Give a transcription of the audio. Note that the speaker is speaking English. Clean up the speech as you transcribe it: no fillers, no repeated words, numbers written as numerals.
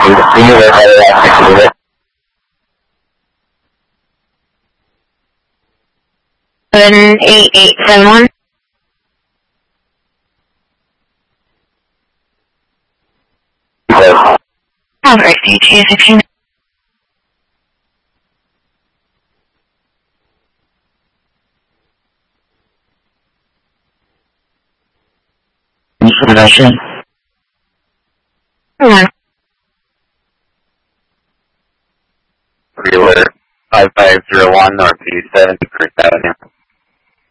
Can you verify the last 6 digits? 78871. Close. Alright, DT16. Information. Realer 5501 Northeast 71st Avenue.